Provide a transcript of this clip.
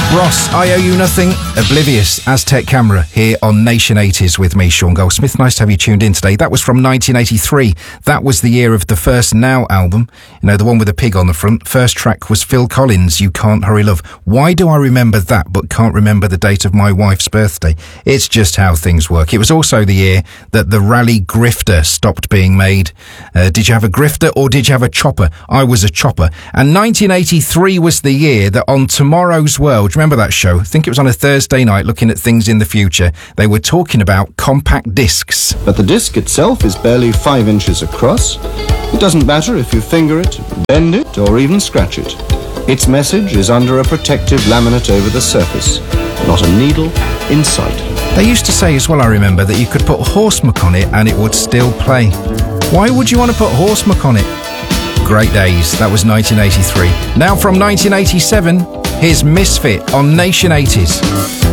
Ross, I Owe You Nothing, Oblivious, Aztec Camera, here on Nation 80s with me, Sean Goldsmith. Nice to have you tuned in today. That was from 1983. That was the year of the first Now album. You know, the one with a pig on the front. First track was Phil Collins' You Can't Hurry Love. Why do I remember that but can't remember the date of my wife's birthday? It's just how things work. It was also the year that the Rally Grifter stopped being made. Did you have a grifter or did you have a chopper? I was a chopper. And 1983 was the year that on Tomorrow's World, remember that show? I think it was on a Thursday night looking at things in the future. They were talking about compact discs. But the disc itself is barely 5 inches across. It doesn't matter if you finger it, bend it, or even scratch it. Its message is under a protective laminate over the surface, not a needle in sight. They used to say as well, I remember, that you could put horsemuck on it and it would still play. Why would you want to put horsemuck on it? Great days. That was 1983. Now from 1987, here's Misfit on Nation 80s.